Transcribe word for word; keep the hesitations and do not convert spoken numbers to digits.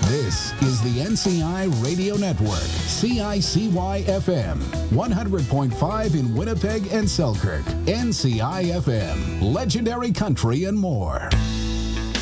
This is the N C I Radio Network, C I C Y F M, one hundred point five in Winnipeg and Selkirk, N C I F M, legendary country and more.